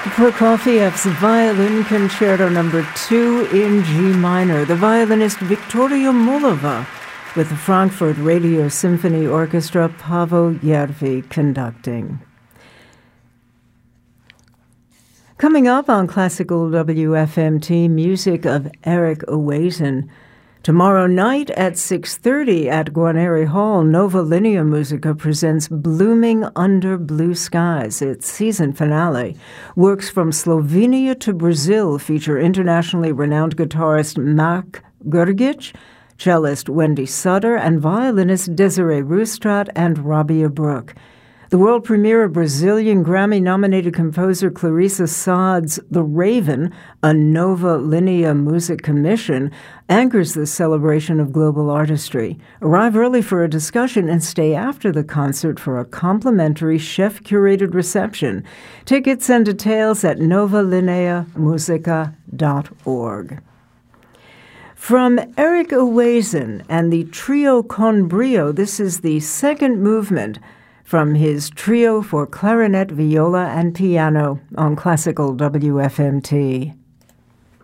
Prokofiev's Violin Concerto No. 2 in G minor, the violinist Victoria Mullova, with the Frankfurt Radio Symphony Orchestra, Paavo Järvi conducting. Coming up on Classical WFMT, music of Erik Oasen. Tomorrow night at 6:30 at Guarneri Hall, Nova Linea Musica presents Blooming Under Blue Skies, its season finale. Works from Slovenia to Brazil feature internationally renowned guitarist Mark Grgic, cellist Wendy Sutter, and violinist Desiree Roostrat and Rabia Brook. The world premiere of Brazilian Grammy-nominated composer Clarissa Saad's The Raven, a Nova Linea Music commission, anchors the celebration of global artistry. Arrive early for a discussion and stay after the concert for a complimentary chef-curated reception. Tickets and details at novalineamusica.org. From Erik Oasen and the Trio con Brio, this is the second movement from his trio for clarinet, viola, and piano on Classical WFMT.